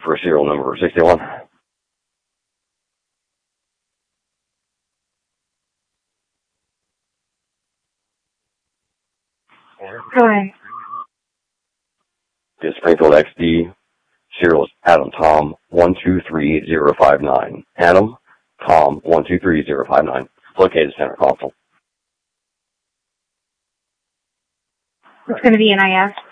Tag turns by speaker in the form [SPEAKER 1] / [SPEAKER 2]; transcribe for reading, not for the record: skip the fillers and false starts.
[SPEAKER 1] for serial number 61.
[SPEAKER 2] Hi.
[SPEAKER 1] This Springfield XD. Serial is Adam Tom 123059. Adam Tom 123059. Located center console.
[SPEAKER 2] It's going to be NIS.